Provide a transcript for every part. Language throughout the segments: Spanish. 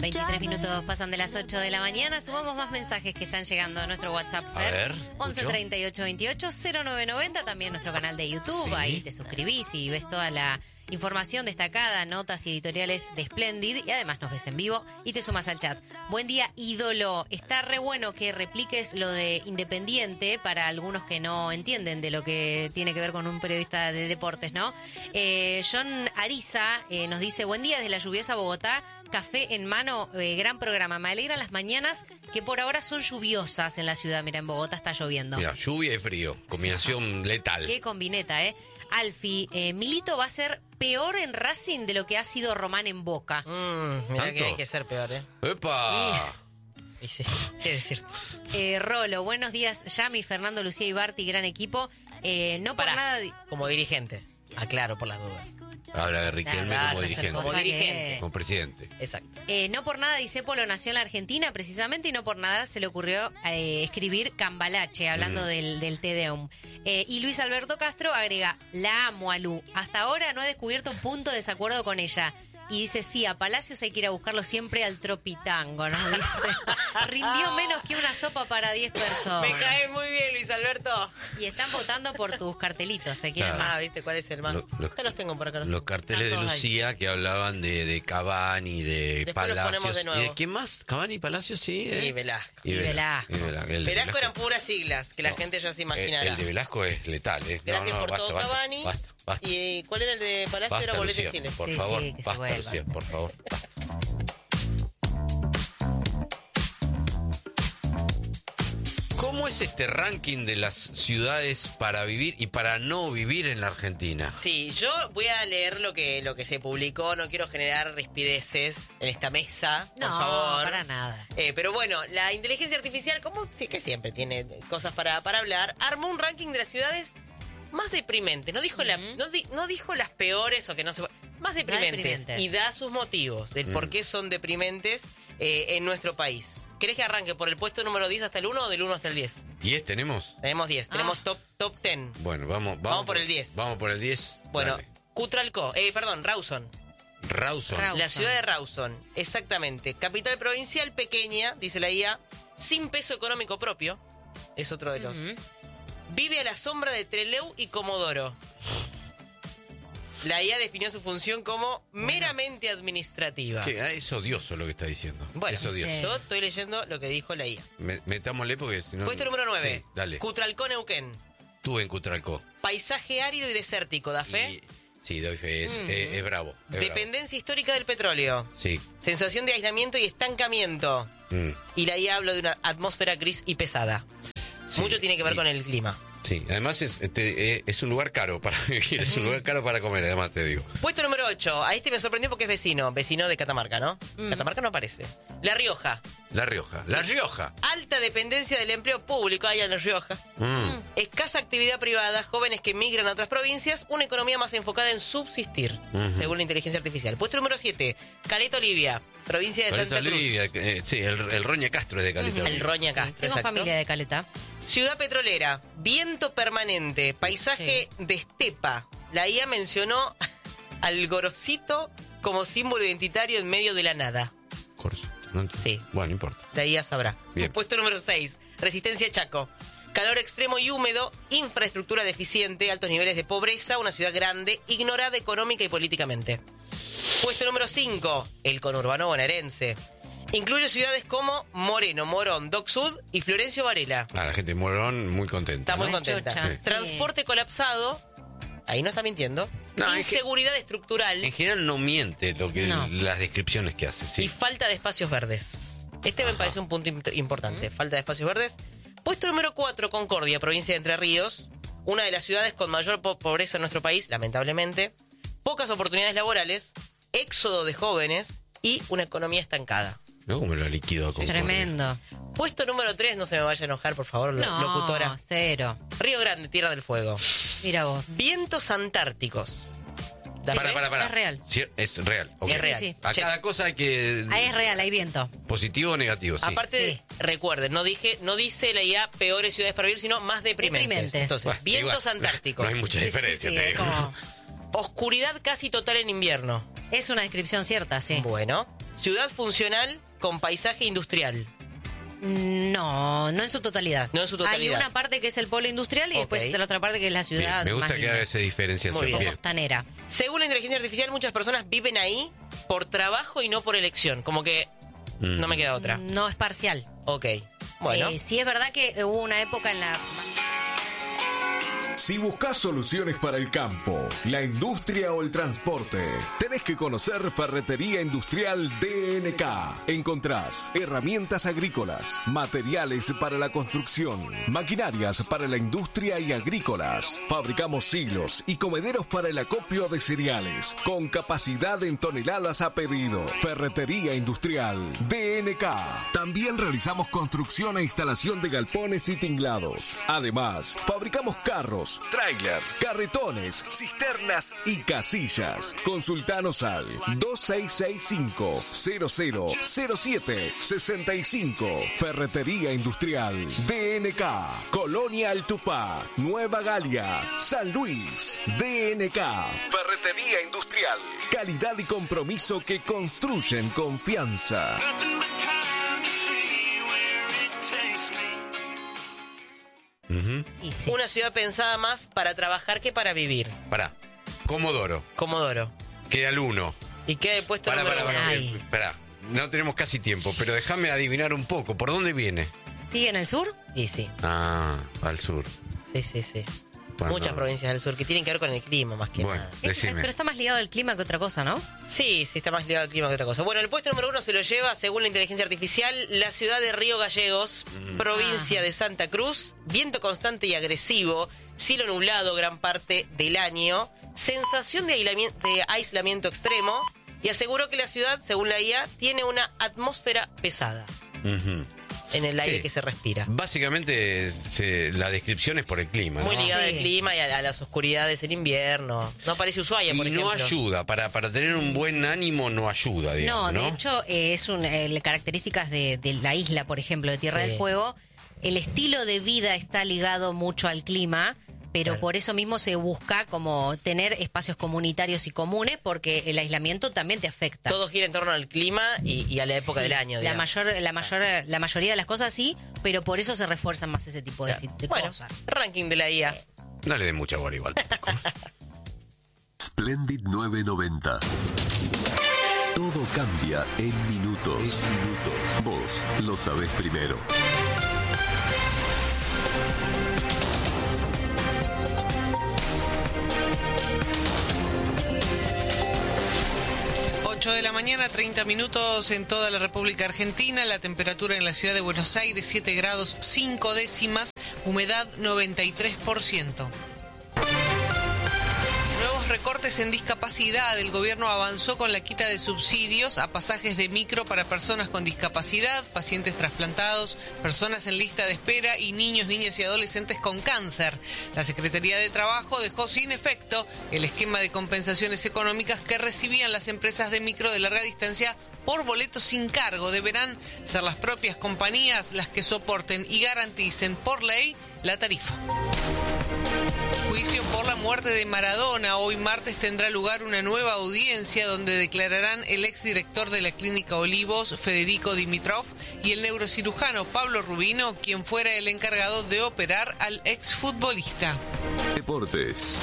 23 minutos pasan de las 8 de la mañana. Sumamos más mensajes que están llegando a nuestro WhatsApp. A ver, 11 38 28 0990. También nuestro canal de YouTube. Sí. Ahí te suscribís y ves toda la información destacada, notas y editoriales de Splendid. Y además nos ves en vivo y te sumas al chat. Buen día, ídolo. Está re bueno que repliques lo de Independiente para algunos que no entienden de lo que tiene que ver con un periodista de deportes, ¿no? John Ariza nos dice: buen día desde la lluviosa Bogotá. Café en mano, gran programa. Me alegran las mañanas que por ahora son lluviosas en la ciudad. Mira, en Bogotá está lloviendo. Mira, lluvia y frío, combinación letal. Qué combineta, ¿eh? Alfi, Milito va a ser peor en Racing de lo que ha sido Román en Boca. Mirá ¿Tanto? que hay que ser peor, ¿eh? ¡Epa! Y sí, qué decirte. Rolo, buenos días, Yami, Fernando, Lucía y Barty, gran equipo. No por Pará, nada... como dirigente. Aclaro por las dudas. Habla de Riquelme Claro, como ya sé dirigente. cosa Como dirigente. Como presidente. Exacto. No por nada Discépolo nació en la Argentina, precisamente, y no por nada se le ocurrió escribir Cambalache, hablando del Te Deum. Y Luis Alberto Castro agrega: la amo a Lu. Hasta ahora no he descubierto un punto de desacuerdo con ella. Y dice: sí, a Palacios hay que ir a buscarlo siempre al Tropitango, nos dice. Rindió menos que una sopa para 10 personas. Me cae muy bien, Luis Alberto. Y están votando por tus cartelitos, ¿se quieren Claro. más? ¿Viste cuál es el más? Acá los tengo por acá. Los carteles de Están todos ahí. Lucía que hablaban de Cavani, de Después los ponemos Palacios. de nuevo. ¿Y de quién más? Cavani, Palacios, sí. Y Velasco. Y Velasco. El de Velasco eran puras siglas, que la No, gente ya se imaginará. El de Velasco es letal, ¿eh? Gracias por basta, todo, basta, Cavani. Basta. ¿Y cuál era el de Palacio? Basta, Era Bolete Lucía, Chile. por Sí, favor, sí, que se basta, vuelva. Lucía, por favor. Basta. ¿Cómo es este ranking de las ciudades para vivir y para no vivir en la Argentina? Sí, yo voy a leer lo que se publicó. No quiero generar rispideces en esta mesa, por No, favor. para nada. Pero bueno, la inteligencia artificial, como sí que siempre tiene cosas para hablar, armó un ranking de las ciudades más deprimentes. No dijo, no dijo las peores o que no se... Más deprimentes. Y da sus motivos del por qué son deprimentes en nuestro país. ¿Querés que arranque por el puesto número 10 hasta el 1 o del 1 hasta el 10? ¿10 tenemos? Tenemos 10. Tenemos top 10. Bueno, vamos por el 10. Vamos por el 10. Bueno, Dale. Rawson. Rawson. La ciudad de Rawson, exactamente. Capital provincial pequeña, dice la IA, sin peso económico propio. Es otro de los. Vive a la sombra de Trelew y Comodoro. La IA definió su función como meramente administrativa. Es odioso lo que está diciendo. Bueno, es odioso. yo estoy leyendo lo que dijo la IA. Metámosle porque si no... Puesto número 9. Sí, dale. Cutralcó, Neuquén. Tú en Cutralcó. Paisaje árido y desértico, ¿da fe? Sí, doy fe. Es bravo. Es Dependencia histórica del petróleo. bravo. Sí. Sensación de aislamiento y estancamiento. Y la IA habla de una atmósfera gris y pesada. Sí, Mucho tiene que ver con el clima. Sí, además es un lugar caro para vivir, es un lugar caro para comer, además te digo. Puesto número 8. A este me sorprendió porque es vecino de Catamarca, ¿no? Catamarca no aparece. La Rioja. La Rioja. La Rioja. Alta dependencia del empleo público allá en La Rioja. Escasa actividad privada, jóvenes que migran a otras provincias, una economía más enfocada en subsistir, según la inteligencia artificial. Puesto número 7. Caleta Olivia, provincia de Caleta Santa Cruz. Olivia, sí, el Roña Castro es de Caleta El Olivia. Roña Castro, Tengo exacto. familia de Caleta. Ciudad petrolera, viento permanente, paisaje de estepa. La IA mencionó al Gorosito como símbolo identitario en medio de la nada. Corso, no entiendo. Sí. Bueno, no importa. La IA sabrá. Bien. Puesto número 6, resistencia Chaco. Calor extremo y húmedo, infraestructura deficiente, altos niveles de pobreza, una ciudad grande, ignorada económica y políticamente. Puesto número 5, el conurbano bonaerense. Incluye ciudades como Moreno, Morón, Dock Sud y Florencio Varela. La gente de Morón muy contenta. Está muy ¿no? contenta. Chocha, sí. Transporte colapsado. Ahí no está mintiendo. No, es que- Inseguridad estructural En general no miente No. las descripciones que hace. y Sí. falta de espacios verdes. Este me parece un punto importante. Falta de espacios verdes. Puesto número 4, Concordia, provincia de Entre Ríos. Una de las ciudades con mayor pobreza en nuestro país, lamentablemente. Pocas oportunidades laborales, éxodo de jóvenes y una economía estancada. Luego me lo liquido con Tremendo. Puesto número 3, no se me vaya a enojar, por favor, No, locutora. cero. Río Grande, Tierra del Fuego. Mira vos. Vientos antárticos. ¿Da fe? Para. Es real. Sí, es real. ok. Es real. Sí, sí. A cada cosa hay que... Ahí es real, hay viento. Positivo o negativo, sí. Aparte, recuerden, no dice la IA peores ciudades para vivir, sino más deprimentes. Deprimentes. Entonces, Bueno, vientos igual, antárticos. No hay mucha Sí, diferencia, sí, te es digo. como- Oscuridad casi total en invierno. Es una descripción cierta, sí. Bueno, ciudad funcional con paisaje industrial. No en su totalidad. No en su totalidad. Hay una parte que es el polo industrial y después de la otra parte que es la ciudad. Bien, me gusta más que linda. haga esa diferenciación. Muy bien. Costanera. Según la inteligencia artificial, muchas personas viven ahí por trabajo y no por elección. Como que no me queda otra. No es parcial. Ok, bueno. Sí es verdad que hubo una época en la... Si buscas soluciones para el campo, la industria o el transporte, tenés que conocer Ferretería Industrial DNK. Encontrás herramientas agrícolas, materiales para la construcción, maquinarias para la industria y agrícolas. Fabricamos silos y comederos para el acopio de cereales, con capacidad en toneladas a pedido. Ferretería Industrial DNK. También realizamos construcción e instalación de galpones y tinglados. Además, fabricamos carros, trailers, carretones, cisternas y casillas. Consultanos al 2665-000765. Ferretería Industrial DNK. Colonia Altupá, Nueva Galia, San Luis. DNK. Ferretería Industrial. Calidad y compromiso que construyen confianza. Y sí. Una ciudad pensada más para trabajar que para vivir. Pará. Comodoro. Comodoro. Queda el 1. ¿Y qué el puesto número uno? Ay. Pará. No tenemos casi tiempo, pero déjame adivinar un poco. ¿Por dónde viene? ¿Sigue en el sur? Y sí, Al sur. sí. Bueno, Muchas provincias del sur que tienen que ver con el clima más que Bueno. nada. Decime. Pero está más ligado al clima que otra cosa, ¿no? Sí, está más ligado al clima que otra cosa. Bueno, el puesto número 1 se lo lleva, según la inteligencia artificial, la ciudad de Río Gallegos, provincia de Santa Cruz. Viento constante y agresivo, cielo nublado gran parte del año, sensación de aislamiento extremo, y aseguró que la ciudad, según la IA, tiene una atmósfera pesada Ujú. en el aire Sí. que se respira. Básicamente la descripción es por el clima, ¿no? Muy ligada Sí. al clima y a las oscuridades en invierno. No parece Ushuaia, por Y ejemplo. no ayuda, para tener un buen ánimo no ayuda, digamos, No, ¿no? de hecho, es características de la isla, por ejemplo, de Tierra Sí. del Fuego. El estilo de vida está ligado mucho al clima, pero Claro. por eso mismo se busca como tener espacios comunitarios y comunes, porque el aislamiento también te afecta. Todo gira en torno al clima y a la época Sí, del año. la digamos. mayoría de las cosas sí, pero por eso se refuerzan más ese tipo de Bueno, cosas. ranking de la IA. No le dé mucha bola igual. Splendid 990. Todo cambia en minutos. Vos lo sabés primero. De la mañana, 30 minutos en toda la República Argentina. La temperatura en la ciudad de Buenos Aires, 7 grados 5 décimas, humedad 93%. Nuevos recortes en discapacidad. El gobierno avanzó con la quita de subsidios a pasajes de micro para personas con discapacidad, pacientes trasplantados, personas en lista de espera y niños, niñas y adolescentes con cáncer. La Secretaría de Trabajo dejó sin efecto el esquema de compensaciones económicas que recibían las empresas de micro de larga distancia por boletos sin cargo. Deberán ser las propias compañías las que soporten y garanticen por ley la tarifa. Juicio por la muerte de Maradona. Hoy martes tendrá lugar una nueva audiencia donde declararán el exdirector de la Clínica Olivos, Federico Dimitrov, y el neurocirujano Pablo Rubino, quien fuera el encargado de operar al exfutbolista. Deportes.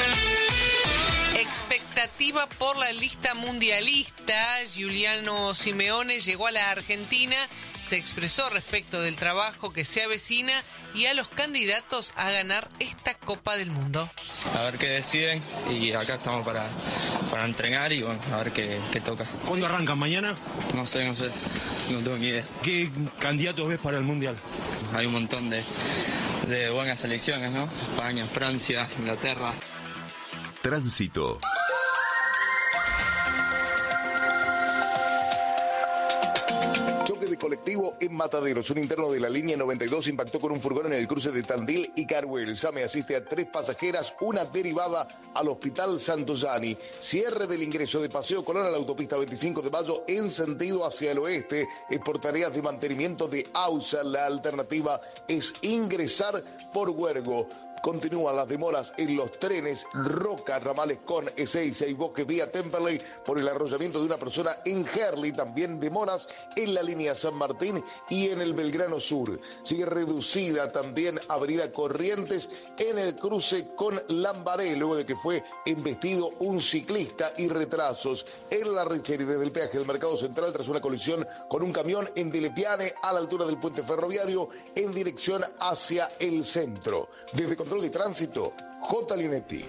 Expectativa por la lista mundialista. Giuliano Simeone llegó a la Argentina, se expresó respecto del trabajo que se avecina y a los candidatos a ganar esta Copa del Mundo. A ver qué deciden y acá estamos para entrenar y bueno, a ver qué toca. ¿Cuándo arrancan? ¿Mañana? No sé, no tengo ni idea. ¿Qué candidatos ves para el Mundial? Hay un montón de buenas selecciones, ¿no? España, Francia, Inglaterra. Tránsito. Choque de del colectivo en Mataderos. Un interno de la línea 92 impactó con un furgón en el cruce de Tandil y Caruel. SAME asiste a 3 pasajeras, una derivada al Hospital Santillán. Cierre del ingreso de Paseo Colón a la autopista 25 de Mayo en sentido hacia el oeste. Es por tareas de mantenimiento de AUSA. La alternativa es ingresar por Huergo. Continúan las demoras en los trenes Roca, ramales con Ezeiza y Bosque vía Temperley por el arrollamiento de una persona en Herli. También demoras en la línea San Martín y en el Belgrano Sur. Sigue reducida también Avenida Corrientes en el cruce con Lambaré, luego de que fue embestido un ciclista, y retrasos en la Richeri desde el peaje del Mercado Central tras una colisión con un camión en Dilepiane a la altura del puente ferroviario en dirección hacia el centro. Desde Control de Tránsito, J. Linetti.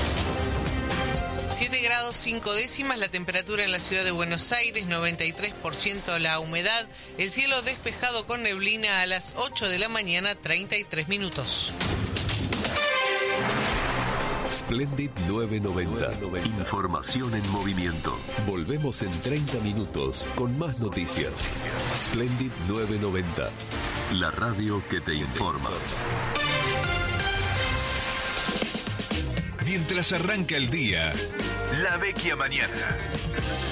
7 grados 5 décimas la temperatura en la ciudad de Buenos Aires, 93% la humedad, el cielo despejado con neblina a las 8 de la mañana, 33 minutos. Splendid 990. Información en movimiento. Volvemos en 30 minutos con más noticias. Splendid 990. La radio que te informa. Mientras arranca el día, La Vecchia Mañana.